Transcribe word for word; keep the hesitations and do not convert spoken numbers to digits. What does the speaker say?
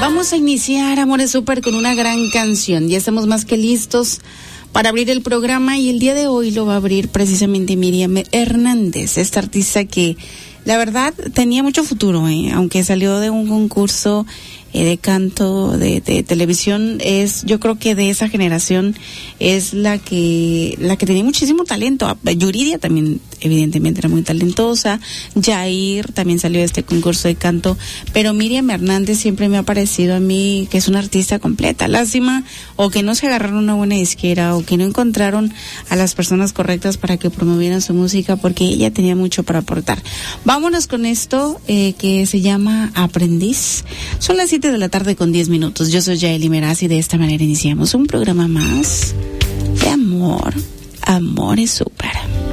Vamos a iniciar Amores Súper con una gran canción. Ya estamos más que listos para abrir el programa y el día de hoy lo va a abrir precisamente Miriam Hernández, esta artista que la verdad tenía mucho futuro, ¿eh? Aunque salió de un concurso eh, de canto de, de televisión, es yo creo que de esa generación es la que la que tenía muchísimo talento. Yuridia también evidentemente era muy talentosa, Jair también salió de este concurso de canto, pero Miriam Hernández siempre me ha parecido a mí que es una artista completa. Lástima o que no se agarraron una buena disquera o que no encontraron a las personas correctas para que promovieran su música, porque ella tenía mucho para aportar. Vámonos con esto eh, que se llama Aprendiz. Son las siete de la tarde con diez minutos. Yo soy Yaeli Meraz y de esta manera iniciamos un programa más de amor. Amores Súper.